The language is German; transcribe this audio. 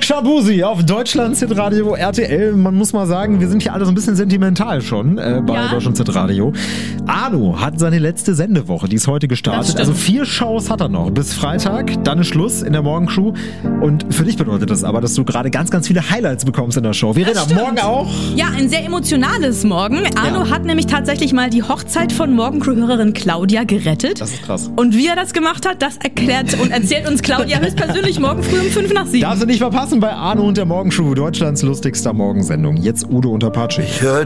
Shabuzi auf Deutschland Hitradio RTL. Man muss mal sagen, wir sind hier alle so ein bisschen sentimental schon bei Deutschland Hitradio. Arno hat seine letzte Sendewoche, die ist heute gestartet. Also 4 Shows hat er noch bis Freitag, dann ist Schluss in der Morgenshow. Und für dich bedeutet das aber, dass du gerade ganz, ganz viele Highlights bekommst in der Show. Verena, morgen auch? Ja, ein sehr emotionales Morgen. Arno hat nämlich tatsächlich mal die Hochzeit von Morgencrew-Hörerin Claudia gerettet. Das ist krass. Und wie er das gemacht hat, das erklärt und erzählt uns Claudia höchstpersönlich morgen früh um 5:05. Darfst du nicht verpassen bei Arno und der Morgenshow, Deutschlands lustigster Morgensendung. Jetzt Udo und Apache.